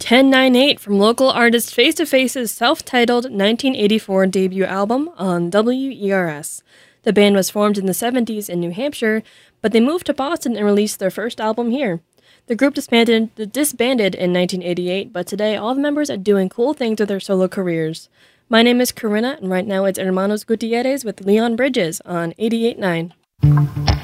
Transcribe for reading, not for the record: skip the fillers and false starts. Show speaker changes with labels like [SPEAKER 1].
[SPEAKER 1] 1098 from local artist Face to Face's self-titled 1984 debut album on WERS. The band was formed in the 70s in New Hampshire, but they moved to Boston and released their first album here. The group disbanded in 1988, but today all the members are doing cool things with their solo careers. My name is Corinna, and right now it's Hermanos Gutierrez with Leon Bridges on 88.9.